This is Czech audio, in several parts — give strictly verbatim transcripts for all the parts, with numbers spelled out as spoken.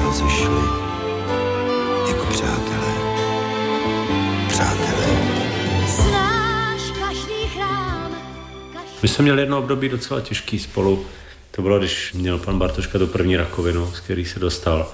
rozešli jako přátelé. Přátelé. Znáš každý chrám. Každý... My jsme měli jedno období docela těžký spolu. To bylo, když měl pan Bartoška tu první rakovinu, z který se dostal.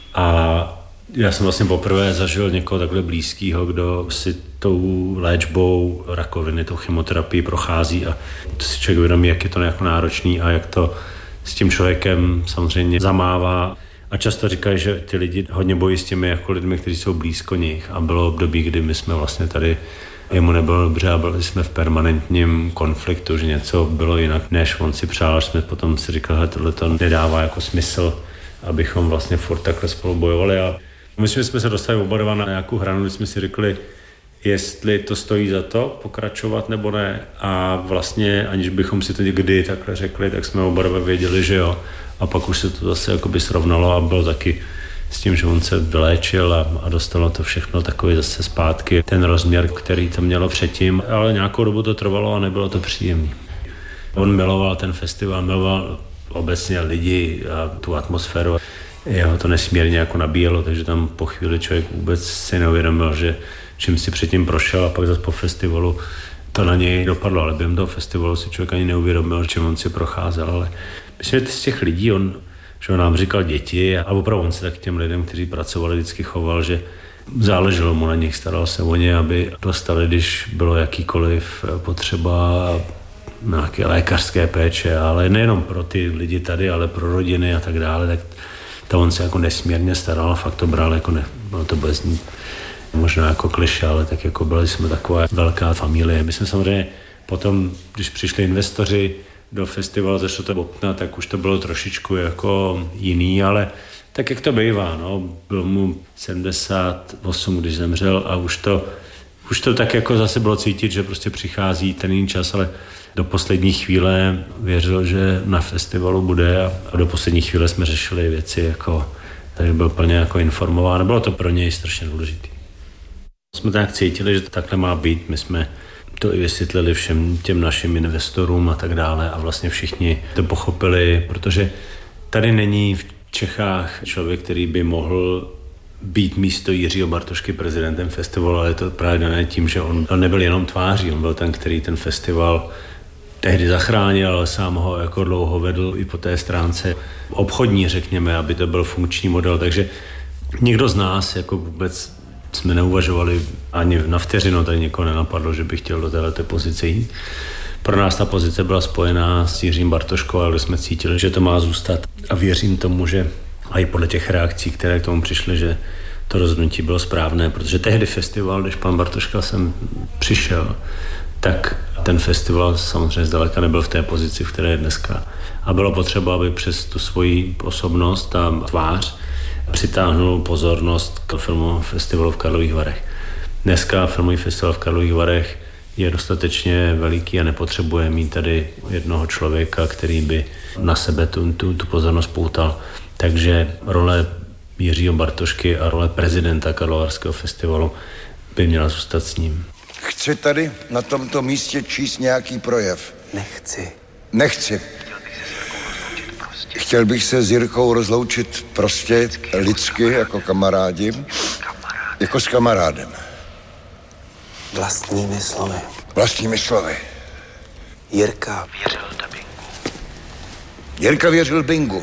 A já jsem vlastně poprvé zažil někoho takhle blízkého, kdo si tou léčbou rakoviny, tou chemoterapií prochází a to si člověk uvědomí, jak je to jako náročný a jak to s tím člověkem samozřejmě zamává. A často říkají, že ty lidi hodně bojí s těmi jako lidmi, kteří jsou blízko nich. A bylo období, kdy my jsme vlastně tady, jemu nebylo dobře a byli jsme v permanentním konfliktu, že něco bylo jinak, než on si přál. Jsme potom si říkali, že tohle to nedává jako smysl, abychom vlastně furt takhle spolu bojovali. A myslím, že jsme se dostali oba dva na nějakou hranu, kdy jsme si řekli, jestli to stojí za to pokračovat nebo ne. A vlastně, aniž bychom si to někdy takhle řekli, tak jsme oba dva věděli, že jo. A pak už se to zase jakoby srovnalo a bylo taky s tím, že on se vyléčil a, a dostalo to všechno takový zase zpátky. Ten rozměr, který to mělo předtím, ale nějakou dobu to trvalo a nebylo to příjemné. On miloval ten festival, miloval obecně lidi a tu atmosféru. Jeho to nesmírně jako nabíjelo, takže tam po chvíli člověk vůbec si neuvědomil, že čím si předtím prošel a pak zase po festivalu to na něj dopadlo, ale během toho festivalu si člověk ani neuvědomil, čím on si procházel, ale myslím, že z těch lidí, on, že on nám říkal děti a opravdu on se tak těm lidem, kteří pracovali, vždycky choval, že záleželo mu na nich, staral se o ně, aby dostali, když bylo jakýkoliv potřeba nějaké lékařské péče, ale nejenom pro ty lidi tady, ale pro rodiny a tak dále, tak to on se jako nesmírně staral a fakt to bral jako ne, bylo to bez ní. Možná jako klišé, ale tak jako byli jsme taková velká familie. My jsme samozřejmě potom, když přišli investoři do festivalu, začalo to bobtnat, tak už to bylo trošičku jako jiný, ale tak jak to bývá, no. Bylo mu sedmdesát osm, když zemřel a už to, už to tak jako zase bylo cítit, že prostě přichází ten jiný čas, ale do poslední chvíle věřil, že na festivalu bude a do poslední chvíle jsme řešili věci jako, takže byl plně jako informován. Bylo to pro něj strašně důležité. Jsme tak cítili, že to takhle má být. My jsme to i vysvětlili všem těm našim investorům a tak dále a vlastně všichni to pochopili, protože tady není v Čechách člověk, který by mohl být místo Jiřího Bartošky prezidentem festivalu, ale je to právě dané tím, že on, on nebyl jenom tváří, on byl ten, který ten festival tehdy zachránil, ale sám ho jako dlouho vedl i po té stránce obchodní, řekněme, aby to byl funkční model, takže nikdo z nás jako vůbec jsme neuvažovali ani na vteřinu, tady někoho nenapadlo, že by chtěl do této pozice jít. Pro nás ta pozice byla spojená s Jiřím Bartoškou, ale jsme cítili, že to má zůstat a věřím tomu, že a i podle těch reakcí, které k tomu přišly, že to rozhodnutí bylo správné, protože tehdy festival, když pan Bartoška sem přišel, tak ten festival samozřejmě zdaleka nebyl v té pozici, v které je dneska. A bylo potřeba, aby přes tu svoji osobnost a tvář přitáhnul pozornost k filmovému festivalu v Karlových Varech. Dneska filmový festival v Karlových Varech je dostatečně veliký a nepotřebuje mít tady jednoho člověka, který by na sebe tu, tu, tu pozornost poutal. Takže role Jiřího Bartošky a role prezidenta Karlovarského festivalu by měla zůstat s ním. Chci tady na tomto místě číst nějaký projev. Nechci. Nechci. Chtěl bych se s Jirkou rozloučit prostě lidsky, jako kamarádi, jako s kamarádem. Vlastními slovy. Vlastními slovy. Jirka věřil dabingu. Jirka věřil bingu.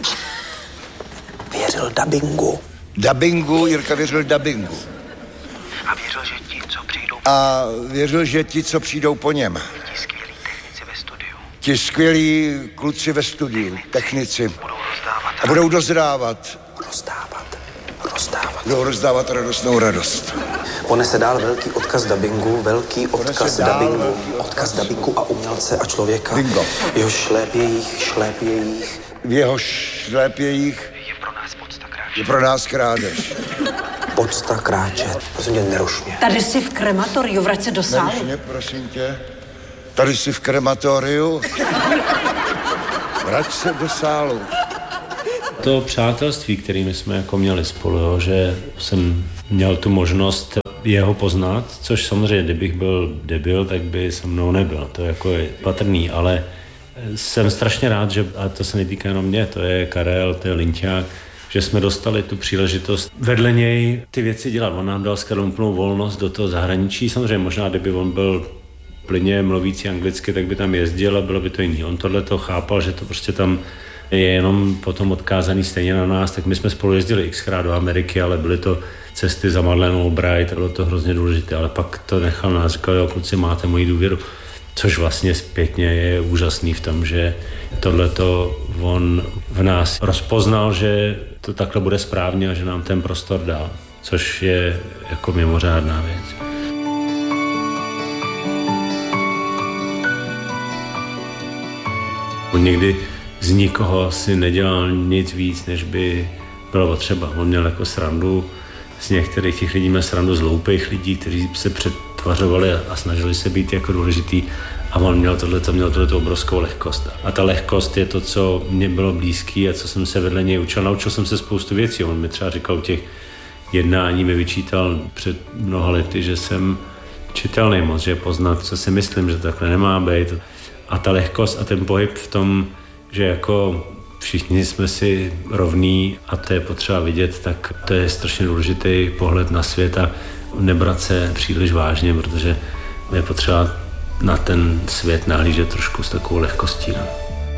Věřil dabingu. Dabingu, Jirka věřil dabingu. A věřil, že ti, co přijdou... A věřil, že ti, co přijdou po něm. Ti skvělí technici ve studiu. Ti skvělí kluci ve studiu, technici. Budou rozdávat... A budou dozrávat. Rozdávat. Rozdávat. Budou rozdávat radostnou radost. Ponese dál velký odkaz dabingu, velký odkaz Ponese dál dabingu, velký odkaz. odkaz dabingu a umělce a člověka. Bingo. Jeho šlépějích, šlépějích. V jeho šlépějích Je pro nás podsta kráčet. je pro nás krádež. Podsta kráčet. Prosím tě, neruš mě. Tady jsi v krematoriu, vrať se do sálu. Neruš mě, prosím tě. Tady jsi v krematoriu. Vrať se do sálu. To přátelství, které my jsme jako měli spolu, jo, že jsem měl tu možnost jeho poznat, což samozřejmě, kdybych byl debil, tak by se mnou nebyl. To jako je patrný, ale jsem strašně rád, že, a to se netýká jenom mě, to je Karel, to je Linťák, že jsme dostali tu příležitost vedle něj ty věci dělat. On nám dal skvělou úplnou volnost do toho zahraničí. Samozřejmě možná, kdyby on byl plyně mluvící anglicky, tak by tam jezdil a bylo by to jiný. On tohle to chápal, že to prostě tam je jenom potom odkázaný stejně na nás, tak my jsme spolu jezdili xkrát do Ameriky, ale byly to cesty za Madeleine Albright, bylo to hrozně důležité, ale pak to nechal nás, říkal, jo, kluci, máte moji důvěru, což vlastně zpětně je úžasný v tom, že tohleto on v nás rozpoznal, že to takhle bude správně a že nám ten prostor dal, což je jako mimořádná věc. On někdy z nikoho si nedělal nic víc, než by bylo potřeba. On měl jako srandu z některých těch lidí, měl srandu z hloupých lidí, kteří se přetvařovali a snažili se být jako důležitý. A on měl tohleto, měl tohleto obrovskou lehkost. A ta lehkost je to, co mě bylo blízký a co jsem se vedle něj učil. Naučil jsem se spoustu věcí. On mi třeba říkal, u těch jednání mi vyčítal před mnoha lety, že jsem čitelný moc, že poznat, co si myslím, že takhle nemá být. A ta lehkost a ten pohyb v tom, že jako všichni jsme si rovní a to je potřeba vidět, tak to je strašně důležitý pohled na svět a nebrat se příliš vážně, protože je potřeba na ten svět nahlížet trošku s takovou lehkostí. No.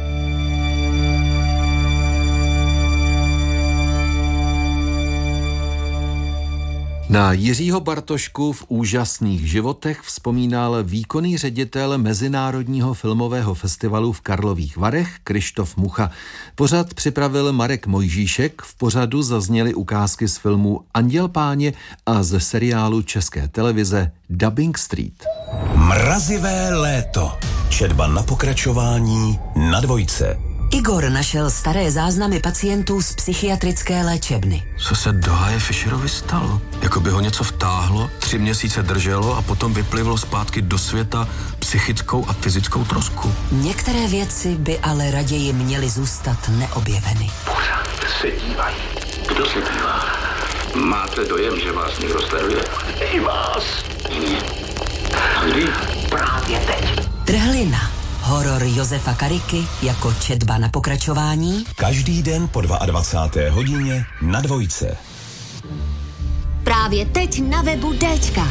Na Jiřího Bartošku v úžasných životech vzpomínal výkonný ředitel Mezinárodního filmového festivalu v Karlových Varech Krištof Mucha. Pořad připravil Marek Mojžíšek, v pořadu zazněly ukázky z filmů Anděl Páně a ze seriálu České televize Dubbing Street. Mrazivé léto. Četba na pokračování na Dvojce. Igor našel staré záznamy pacientů z psychiatrické léčebny. Co se Dohaje Fischerovi stalo? Jako by ho něco vtáhlo, tři měsíce drželo a potom vyplivlo zpátky do světa psychickou a fyzickou trosku. Některé věci by ale raději měly zůstat neobjeveny. Pořád se dívají. Kdo se dívá? Máte dojem, že vás někdo sleduje? I vás. A kdy? Právě teď. Trhlina. Horor Josefa Kariky jako četba na pokračování. Každý den po dvacáté druhé hodině na Dvojce. Právě teď na webu Déčka.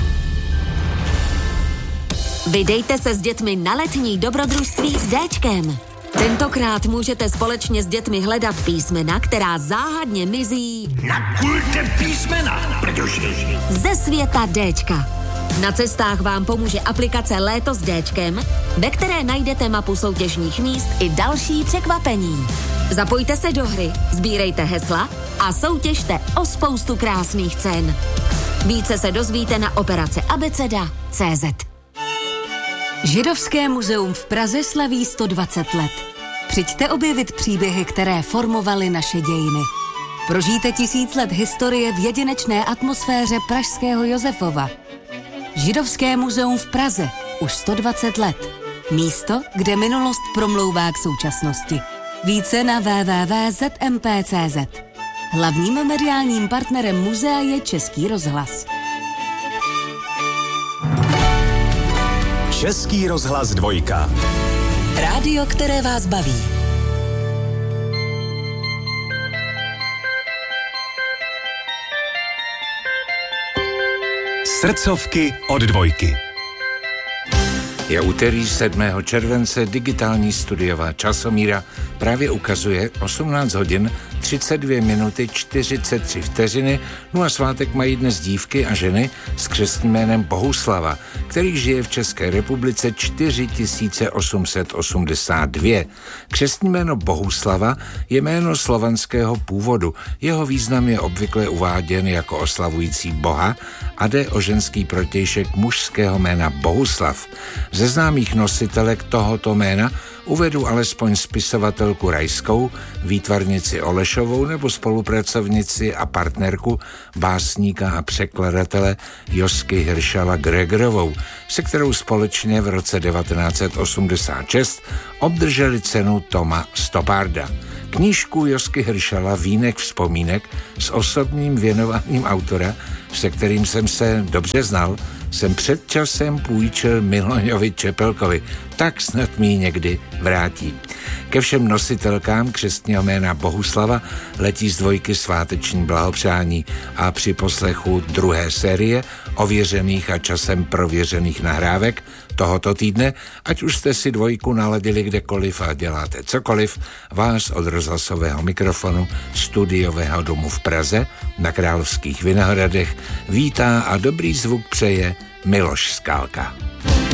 Vydejte se s dětmi na letní dobrodružství s Déčkem. Tentokrát můžete společně s dětmi hledat písmena, která záhadně mizí Na kulte písmena, protože ze světa Déčka. Na cestách vám pomůže aplikace Léto s Déčkem, ve které najdete mapu soutěžních míst i další překvapení. Zapojte se do hry, sbírejte hesla a soutěžte o spoustu krásných cen. Více se dozvíte na operace abeceda tečka cé zet. Židovské muzeum v Praze slaví sto dvacet let. Přijďte objevit příběhy, které formovaly naše dějiny. Prožijte tisíc let historie v jedinečné atmosféře pražského Josefova. Židovské muzeum v Praze. Už sto dvacet let. Místo, kde minulost promlouvá k současnosti. Více na w w w tečka zet em pé tečka cé zet. Hlavním mediálním partnerem muzea je Český rozhlas. Český rozhlas Dvojka. Rádio, které vás baví. Srdcovky od Dvojky. Je úterý sedmého července, digitální studiová časomíra právě ukazuje osmnáct hodin třicet dvě minuty čtyřicet tři vteřiny, no a svátek mají dnes dívky a ženy s křestním jménem Bohuslava, který žije v České republice čtyři tisíce osm set osmdesát dva. Křestní jméno Bohuslava je jméno slovanského původu. Jeho význam je obvykle uváděn jako oslavující Boha a jde o ženský protějšek mužského jména Bohuslav. Ze známých nositelek tohoto jména uvedu alespoň spisovatelku Rajskou, výtvarnici Olešovou nebo spolupracovnici a partnerku básníka a překladatele Josky Hiršala Gregorovou, se kterou společně v roce devatenáct set osmdesát šest obdrželi cenu Toma Stoparda. Knížku Josky Hiršala Vínek vzpomínek s osobním věnováním autora, se kterým jsem se dobře znal, jsem před časem půjčil Miloňovi Čepelkovi, tak snad mi někdy vrátí. Ke všem nositelkám křestního jména Bohuslava letí z dvojky sváteční blahopřání a při poslechu druhé série ověřených a časem prověřených nahrávek tohoto týdne, ať už jste si dvojku naladili kdekoliv a děláte cokoliv, vás od rozhlasového mikrofonu studiového domu v Praze na Královských Vinohradech vítá a dobrý zvuk přeje Miloš Skálka.